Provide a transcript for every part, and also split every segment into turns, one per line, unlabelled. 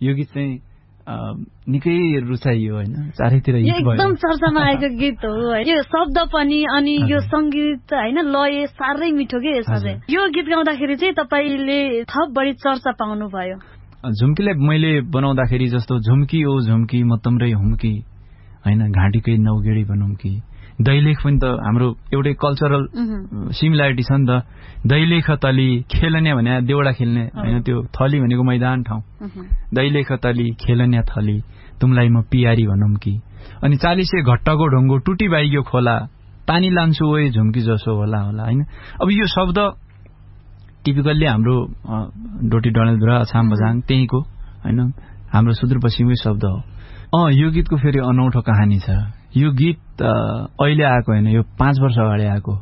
यो गीत चाहिँ निकै रुचाइयो होइन, चारैतिर हिट भयो।
एकदम चर्चामा आएको गीत हो। यो शब्द पनि अनि यो संगीत होइन लय साह्रै मिठो के यसमा चाहिँ। यो गीत गाउँदाखेरि चाहिँ तपाईले थप बढी चर्चा पाउनु भयो।
झुम्कीलाई मैले बनाउँदाखेरि जस्तो झुम्की ओ झुम्की म तम्रै हुम्की होइन, घाँटीकै नौगेडी बनौँ कि, दैलेख पनि त हाम्रो एउटै कल्चरल सिमिल्यारिटी छ नि त। दैलेख तली खेलन्या भने देउडा खेल्ने होइन, त्यो थली भनेको मैदान ठाउँ। दैलेख तली खेलन्या थली तुमलाई म पियारी भनौँ कि, अनि 40 घट्टको ढुङ्गो टुटी बाइग्यो खोला पानी लान्छु ओए झुम्की जसो होला होला होइन। अब यो शब्द टिपिकल्ली हाम्रो डोटी डडेलधुरा अछाम बझाङ त्यहीँको होइन, हाम्रो सुदूरपश्चिमकै शब्द हो। यो गीतको फेरि अनौठो कहानी छ। यो गीत अहिले आएको होइन, यो 5 वर्ष अगाडि आएको।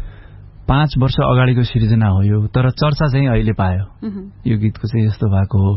5 वर्ष अगाडिको सिर्जना हो यो, तर चर्चा चाहिँ अहिले पायो। यो गीतको चाहिँ यस्तो भएको हो।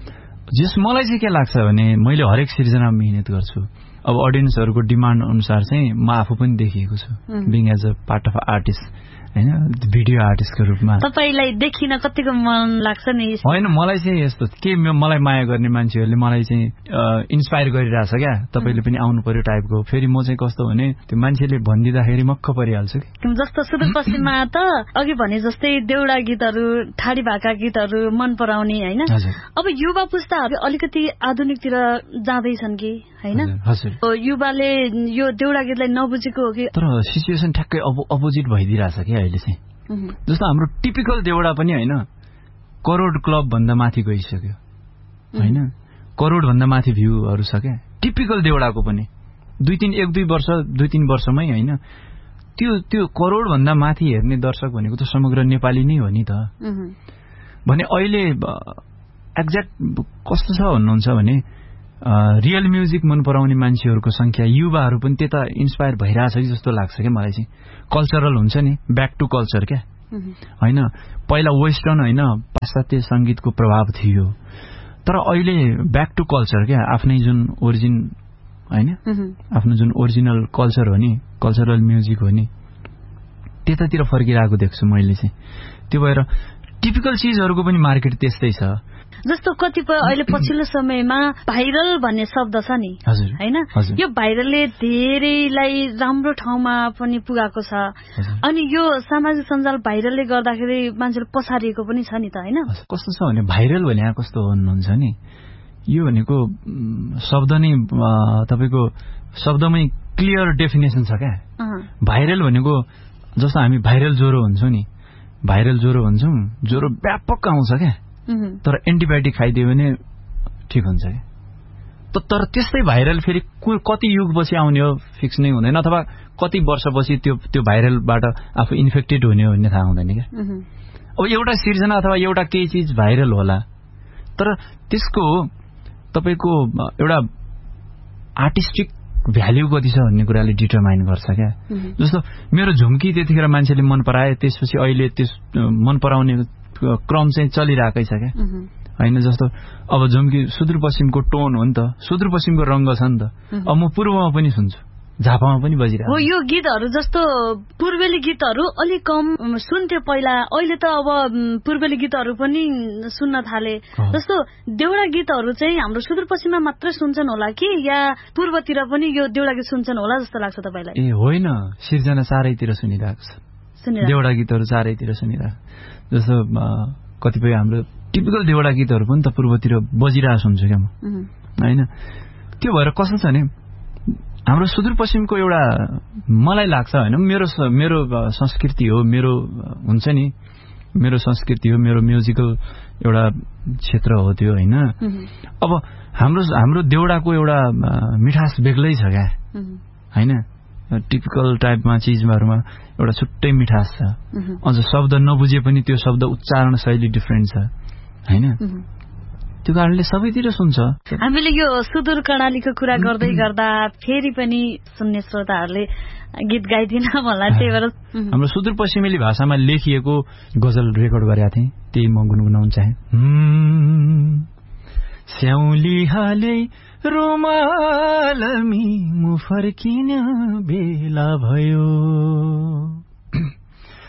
मलाई चाहिँ के लाग्छ भने मैले हरेक सिर्जनामा मिहिनेत गर्छु। अब अडियन्सहरूको डिमान्ड अनुसार चाहिँ म आफू पनि देखिएको छु being as a part of artist होइन, भिडियो आर्टिस्टको रूपमा।
तपाईलाई देखिन कतिको मन लाग्छ नि?
होइन, मलाई चाहिँ यस्तो के मलाई माया गर्ने मान्छेहरूले मलाई चाहिँ इन्सपायर गरिरहेछ क्या, तपाईँले पनि आउनु पर्यो टाइपको। फेरि म चाहिँ कस्तो भने त्यो मान्छेले भनिदिँदाखेरि मक्क परिहाल्छु कि।
जस्तो सुदूरपश्चिममा त अघि भने जस्तै देउडा गीतहरू ठाडी भाका गीतहरू मन पराउने होइन। अब युवा पुस्ताहरू अलिकति आधुनिकतिर जाँदैछन् कि होइन? युवाले यो देउडा गीतलाई नबुझेको हो कि?
तर सिचुएसन ठ्याक्कै अपोजिट भइदिइरहेछ क्या अहिले चाहिँ। जस्तो हाम्रो टिपिकल देउडा पनि होइन, करोड क्लब भन्दा माथि गइसक्यो होइन, करोड भन्दा माथि भ्यूहरू छ क्या टिपिकल देउडाको पनि। 1-2 वर्षमै होइन, त्यो करोड भन्दा माथि हेर्ने दर्शक भनेको त समग्र नेपाली नै हो नि त। भने अहिले एक्ज्याक्ट कस्तो छ भन्नुहुन्छ भने रियल म्युजिक मन पराउने मान्छेहरूको संख्या युवाहरू पनि त्यता इन्सपायर भइरहेछ कि जस्तो लाग्छ क्या मलाई चाहिँ। कल्चरल हुन्छ नि, ब्याक टु कल्चर क्या होइन। पहिला वेस्टर्न होइन पाश्चात्य संगीतको प्रभाव थियो, तर अहिले ब्याक टु कल्चर क्या, आफ्नै जुन ओरिजिन होइन, आफ्नो जुन ओरिजिनल कल्चर हो नि, कल्चरल म्युजिक हो नि, त्यतातिर फर्किरहेको देख्छु मैले चाहिँ। त्यो भएर टिपिकल चिजहरूको पनि मार्केट त्यस्तै छ।
जस्तो कतिपय अहिले पछिल्लो समयमा भाइरल भन्ने शब्द छ नि होइन, यो भाइरलले धेरैलाई राम्रो ठाउँमा पनि पुगाएको छ। अनि यो सामाजिक सञ्जाल भाइरलले गर्दाखेरि मान्छेले पछारिएको पनि छ नि त होइन।
कस्तो छ भने भाइरल भने कस्तो भन्नुहुन्छ नि, यो भनेको शब्द नै तपाईँको शब्दमै क्लियर डेफिनेसन छ क्या। भाइरल भनेको जस्तो हामी भाइरल ज्वरो हुन्छौँ नि, भाइरल ज्वरो भन्छौँ, ज्वरो व्यापक आउँछ क्या, तर एन्टिबायोटिक खाइदियो भने ठिक हुन्छ क्या। तर त्यस्तै भाइरल फेरि कति युगपछि आउने हो फिक्स नै हुँदैन, अथवा कति वर्षपछि त्यो भाइरलबाट आफू इन्फेक्टेड हुने हो भन्ने थाहा हुँदैन क्या। अब एउटा सिर्जना अथवा एउटा केही चिज भाइरल होला, तर त्यसको तपाईँको एउटा आर्टिस्टिक भ्याल्यु कति छ भन्ने कुराले डिटरमाइन गर्छ क्या। जस्तो मेरो झुम्की त्यतिखेर मान्छेले मन पराए, त्यसपछि अहिले त्यस मन पराउने क्रम चाहिँ चलिरहेकै छ क्या होइन। जस्तो अब झुम्की सुदूरपश्चिमको टोन हो नि त, सुदूरपश्चिमको रङ्ग छ नि त। अब म पूर्वमा पनि सुन्छु, झापामा पनि बजिरहेको
हो। यो गीतहरू जस्तो पूर्वेली गीतहरू अलिक कम सुन्थ्यो पहिला, अहिले त अब पूर्वेली गीतहरू पनि सुन्न थाले। जस्तो देउडा गीतहरू चाहिँ हाम्रो सुदूरपश्चिममा मात्रै सुन्छन् होला कि या पूर्वतिर पनि यो देउडा गीत सुन्छन् होला जस्तो लाग्छ तपाईँलाई?
ए होइन, सिर्जना चारैतिर सुनिरहेको छ, देउडा गीतहरू चारैतिर सुनिरहेको। जस्तो कतिपय हाम्रो टिपिकल देउडा गीतहरू पनि त पूर्वतिर बजिरहेको सुन्छु क्या म होइन। त्यो भएर कस्तो छ भने हाम्रो सुदूरपश्चिमको एउटा मलाई लाग्छ होइन, मेरो संस्कृति हो, मेरो हुन्छ नि, मेरो संस्कृति हो, मेरो म्युजिकल एउटा क्षेत्र हो त्यो होइन। अब हाम्रो देउडाको एउटा मिठास बेग्लै छ क्या होइन, टिपिकल टाइपमा चिजहरूमा एउटा छुट्टै मिठास छ। अझ शब्द नबुझे पनि त्यो शब्द उच्चारण शैली डिफ्रेन्ट छ होइन, त्यो कारणले सबैतिर सुन्छ।
हामीले यो सुदूर कर्णालीको कुरा गर्दै गर्दा फेरि पनि सुन्ने श्रोताहरूले गीत गाइदिन होला, त्यही भएर
हाम्रो सुदूरपश्चिमेली भाषामा लेखिएको गजल रेकर्ड गरेका थिएँ, त्यही म गुनगुनाउन चाहे। स्याउली हाले रोमालमी मु फर्किन बेला भयो,